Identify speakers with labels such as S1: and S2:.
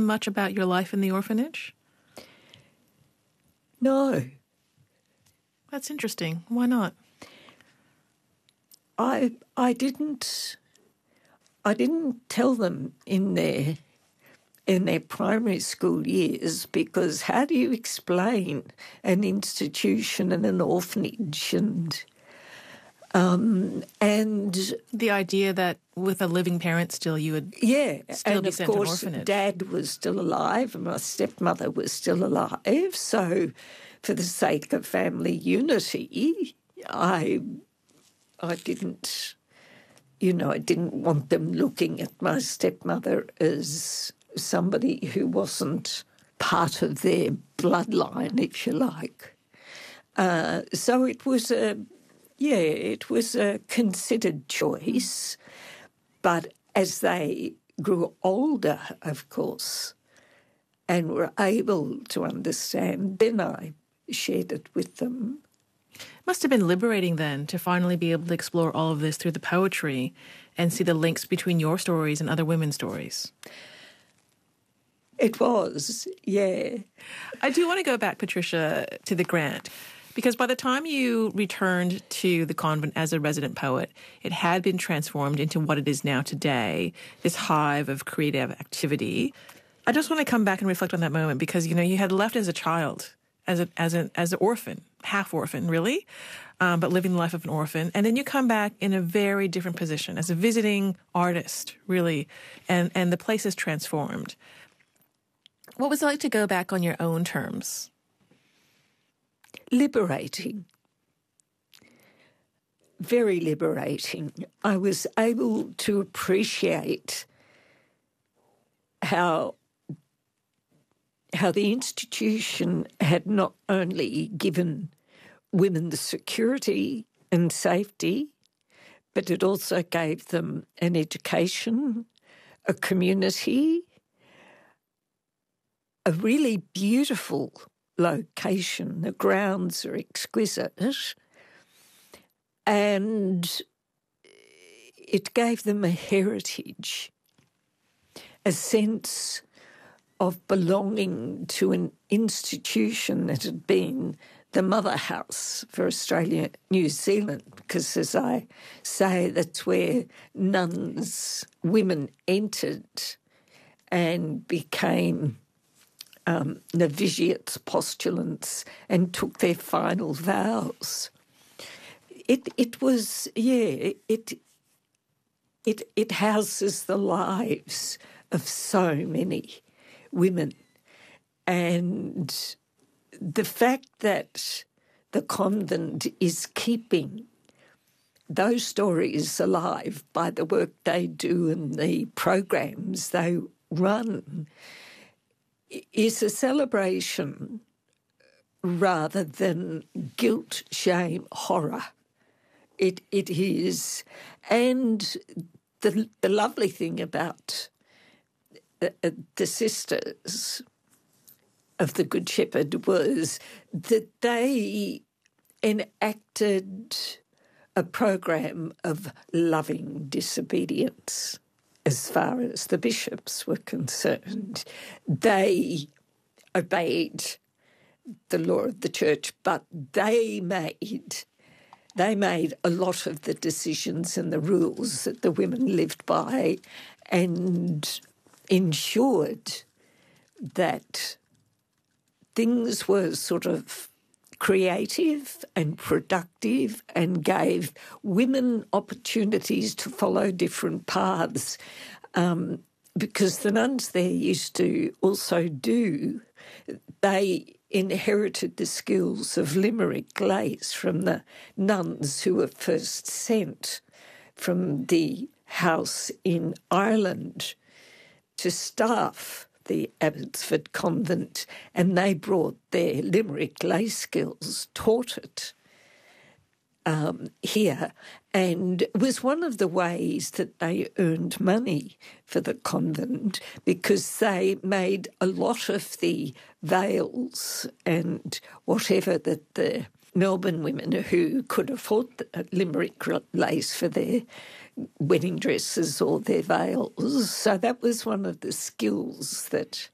S1: them much about your life in the orphanage?
S2: No.
S1: That's interesting. Why not?
S2: I didn't tell them in their primary school years, because how do you explain an institution and an orphanage and
S1: the idea that with a living parent still you would still be sent to an orphanage.
S2: And of course Dad was still alive and my stepmother was still alive, so for the sake of family unity, I didn't want them looking at my stepmother as somebody who wasn't part of their bloodline, if you like. So it was a considered choice. But as they grew older, of course, and were able to understand, then I shared it with them.
S1: Must have been liberating then to finally be able to explore all of this through the poetry and see the links between your stories and other women's stories.
S2: It was, yeah.
S1: I do want to go back, Patricia, to the grant, because by the time you returned to the convent as a resident poet, it had been transformed into what it is now today, this hive of creative activity. I just want to come back and reflect on that moment because, you had left as a child, as an orphan, half orphan, really, but living the life of an orphan. And then you come back in a very different position as a visiting artist, really, and the place is transformed. What was it like to go back on your own terms?
S2: Liberating. Very liberating. I was able to appreciate how the institution had not only given women the security and safety, but it also gave them an education, a community, a really beautiful location. The grounds are exquisite, and it gave them a heritage, a sense of belonging to an institution that had been the mother house for Australia, New Zealand, because, as I say, that's where nuns, women entered and became novitiates, postulants, and took their final vows. It houses the lives of so many women, and the fact that the convent is keeping those stories alive by the work they do and the programs they run is a celebration rather than guilt, shame, horror. It is. And the lovely thing about the sisters of the Good Shepherd was that they enacted a program of loving disobedience. As far as the bishops were concerned, they obeyed the law of the church, but they made a lot of the decisions and the rules that the women lived by and ensured that things were sort of creative and productive and gave women opportunities to follow different paths, because the nuns there used to also they inherited the skills of Limerick lace from the nuns who were first sent from the house in Ireland to staff the Abbotsford convent, and they brought their Limerick lace skills, taught it here, and it was one of the ways that they earned money for the convent, because they made a lot of the veils and whatever that the Melbourne women who could afford the Limerick lace for their wedding dresses or their veils. So that was one of the skills that